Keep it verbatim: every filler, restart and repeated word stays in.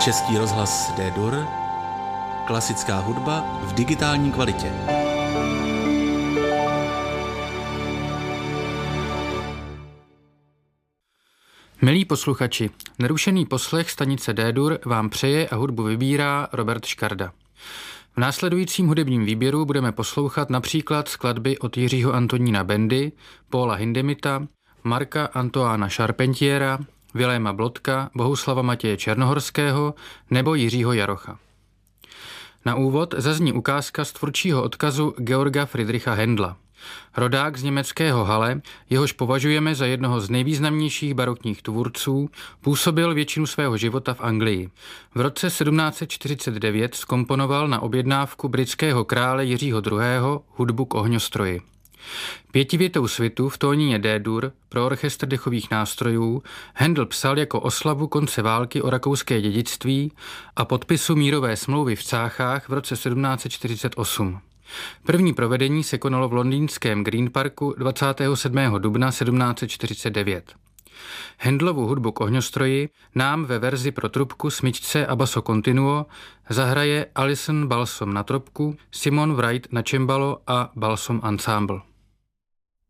Český rozhlas D-Dur, klasická hudba v digitální kvalitě. Milí posluchači, nerušený poslech stanice D-Dur vám přeje a hudbu vybírá Robert Škarda. V následujícím hudebním výběru budeme poslouchat například skladby od Jiřího Antonína Bendy, Paula Hindemita, Marka Antoána Charpentiera, Viléma Blodka, Bohuslava Matěje Černohorského nebo Jiřího Jarocha. Na úvod zazní ukázka z tvůrčího odkazu Georga Friedricha Händla. Rodák z německého Halle, jehož považujeme za jednoho z nejvýznamnějších barokních tvůrců, působil většinu svého života v Anglii. V roce sedmnáct set čtyřicet devět zkomponoval na objednávku britského krále Jiřího druhého. hudbu k ohňostroji. Pětivětou svitu v tónině D-dur pro orchestr dechových nástrojů Händel psal jako oslavu konce války o rakouské dědictví a podpisu mírové smlouvy v Cáchách v roce sedmnáct set čtyřicet osm. První provedení se konalo v londýnském Green Parku dvacátého sedmého dubna sedmnáct set čtyřicet devět. Händlovu hudbu k ohňostroji nám ve verzi pro trubku, smyčce a basso continuo zahraje Alison Balsom na trubku, Simon Wright na cembalo a Balsom Ensemble.